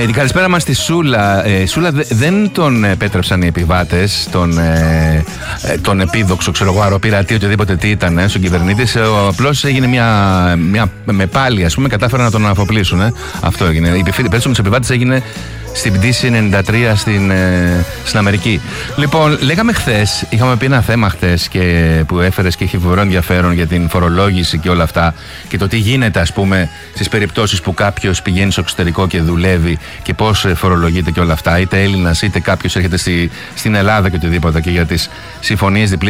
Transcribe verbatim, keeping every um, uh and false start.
Ε, την καλησπέρα μας στη Σούλα. Ε, Σούλα δε, δεν τον επέτρεψαν οι επιβάτες, τον, ε, τον επίδοξο, ξέρω εγώ, αεροπειρατή, οτιδήποτε τι ήταν, ε, στον κυβερνήτης. Ε, απλώς έγινε μια, μια με πάλι, ας πούμε, κατάφεραν να τον αφοπλίσουν. Ε. Αυτό έγινε. Η περίπτωση με τους επιβάτες έγινε στην πτήση ενενήντα τρία στην, ε, στην Αμερική. Λοιπόν, λέγαμε χθες, είχαμε πει ένα θέμα χθες που έφερες και είχε φοβερό ενδιαφέρον για την φορολόγηση και όλα αυτά και το τι γίνεται, ας πούμε, στις περιπτώσεις που κάποιος πηγαίνει στο εξωτερικό και δουλεύει και πώς φορολογείται και όλα αυτά, είτε Έλληνας είτε κάποιος έρχεται στη, στην Ελλάδα και οτιδήποτε, και για τις συμφωνίες διπλής